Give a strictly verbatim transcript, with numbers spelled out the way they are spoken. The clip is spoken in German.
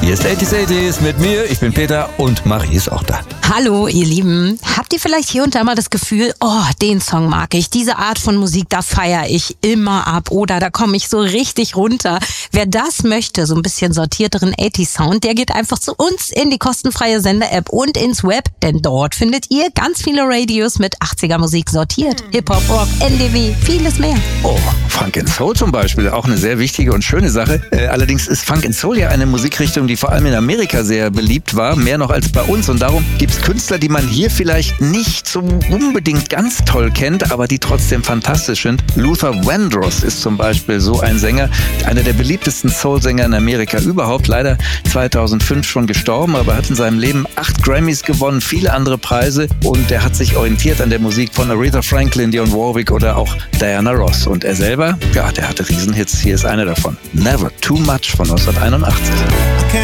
Hier ist achtziger achtziger mit mir, ich bin Peter und Marie ist auch da. Hallo ihr Lieben, habt ihr vielleicht hier und da mal das Gefühl, oh, den Song mag ich, diese Art von Musik, da feiere ich immer ab oder da komme ich so richtig runter. Wer das möchte, so ein bisschen sortierteren achtziger Sound, der geht einfach zu uns in die kostenfreie Sender-App und ins Web, denn dort findet ihr ganz viele Radios mit achtziger Musik sortiert. Hip-Hop, Rock, N D W, vieles mehr. Oh, Funk and Soul zum Beispiel, auch eine sehr wichtige und schöne Sache. Äh, allerdings ist Funk and Soul ja eine Musikrichtung, die vor allem in Amerika sehr beliebt war, mehr noch als bei uns. Und darum gibt es Künstler, die man hier vielleicht nicht so unbedingt ganz toll kennt, aber die trotzdem fantastisch sind. Luther Vandross ist zum Beispiel so ein Sänger, einer der beliebtesten Soul-Sänger in Amerika überhaupt. Leider zweitausendfünf schon gestorben, aber hat in seinem Leben acht Grammys gewonnen, viele andere Preise und er hat sich orientiert an der Musik von Aretha Franklin, Dionne Warwick oder auch Diana Ross. Und er selber, ja, der hatte Riesenhits. Hier ist einer davon. Never Too Much von neunzehnhunderteinundachtzig.